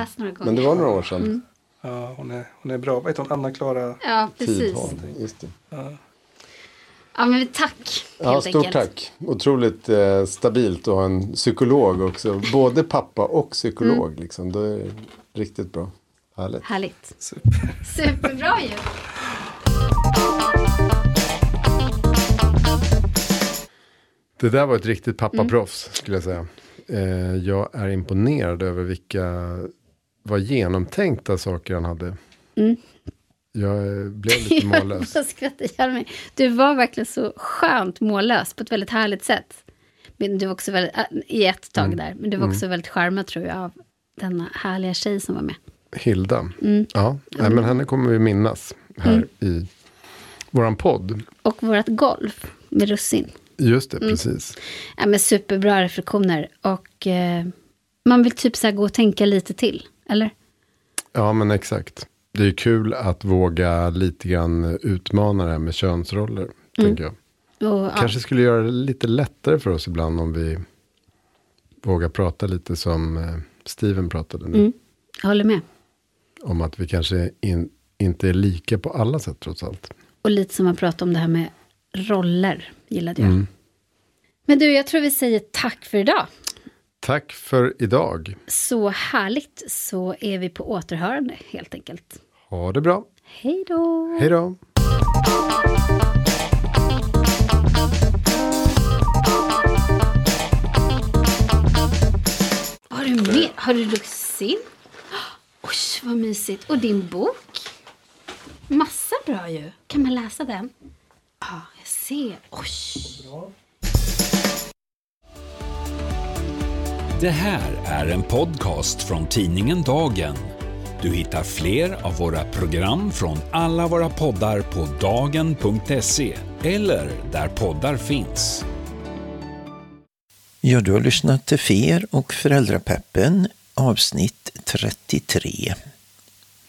läst några gånger. Men det var några år sedan. Ja, hon är bra. Vad heter hon? Anna-Klara? Ja, precis. Tidholm, just det. Ja, men tack. Ja, stort tack. Otroligt stabilt att ha en psykolog också. Både pappa och psykolog. Liksom. Det är riktigt bra. Härligt. Superbra ju. Det där var ett riktigt pappaproffs skulle jag säga. Jag är imponerad över vad genomtänkta saker han hade. Jag blev lite mållös. Jag skrattar ihjäl mig. Du var verkligen så skönt mållös på ett väldigt härligt sätt. Men du var också väldigt, i ett tag där. Men du var också väldigt charmad tror jag av denna härliga tjej som var med. Hilda. Ja, nej, men henne kommer vi minnas här i våran podd. Och vårat golf med russin. Just det, precis. Ja, men superbra reflektioner. Och man vill typ så här gå och tänka lite till, eller? Ja, men exakt. Det är kul att våga lite grann utmana det här med könsroller, tänker jag. Och, kanske skulle göra det lite lättare för oss ibland om vi vågar prata lite som Steven pratade nu. Jag håller med. Om att vi kanske inte är lika på alla sätt trots allt. Och lite som man pratar om det här med roller, gillade jag. Men du, jag tror vi säger tack för idag. Tack för idag. Så härligt, så är vi på återhörande helt enkelt. Ha det bra. Hej då. Hej då. Har du russin? Oj, vad mysigt. Och din bok? Massa bra ju. Kan man läsa den? Ja, jag ser. Oj. Det här är en podcast från tidningen Dagen. Du hittar fler av våra program från alla våra poddar på dagen.se eller där poddar finns. Ja, du har lyssnat till Fer och Föräldrapeppen, avsnitt 33.